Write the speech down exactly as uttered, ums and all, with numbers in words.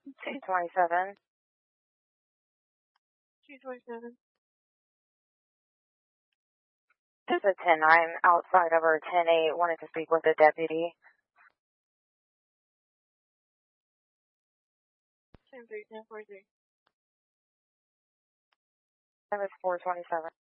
two twenty-seven. two twenty-seven. This is a ten nine outside of our ten eight. Wanted to speak with a deputy. ten three, ten four three. That was four twenty-seven.